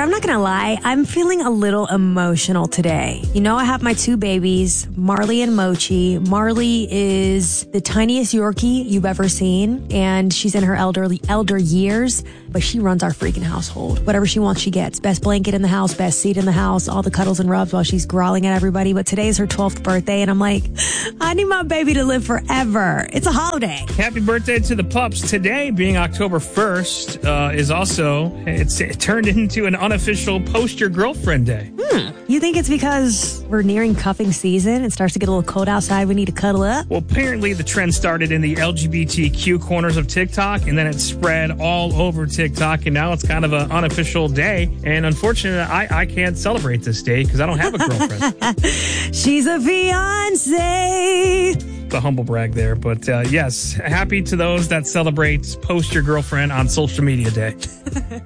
I'm not going to lie. I'm feeling a little emotional today. You know, I have my two babies, Marley and Mochi. Marley is the tiniest Yorkie you've ever seen, and she's in her elder years, but she runs our freaking household. Whatever she wants, she gets. Best blanket in the house, best seat in the house, all the cuddles and rubs while she's growling at everybody. But today's her 12th birthday, and I'm like, I need my baby to live forever. It's a holiday. Happy birthday to the pups. Today, being October 1st, is also, it turned into an unofficial Post Your Girlfriend Day. You think it's because we're nearing cuffing season? It starts to get a little cold outside. We need to cuddle up. Well, apparently the trend started in the LGBTQ corners of TikTok, and then it spread all over TikTok, and now it's kind of an unofficial day. And unfortunately, I can't celebrate this day because I don't have a girlfriend. She's a fiance. The humble brag there. But yes, happy to those that celebrate Post Your Girlfriend on Social Media Day.